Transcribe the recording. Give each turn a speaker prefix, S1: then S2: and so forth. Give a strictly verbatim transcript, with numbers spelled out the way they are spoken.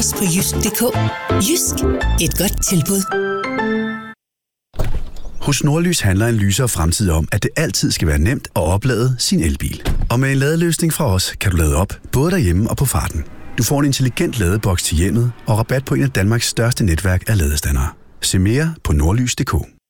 S1: på jysk punktum d k. Jysk. Et godt tilbud.
S2: Hos Nordlys handler en lysere fremtid om, at det altid skal være nemt at oplade sin elbil. Og med en ladeløsning fra os, kan du lade op, både derhjemme og på farten. Du får en intelligent ladeboks til hjemmet og rabat på en af Danmarks største netværk af ladestandere. Se mere på nordlys punktum d k.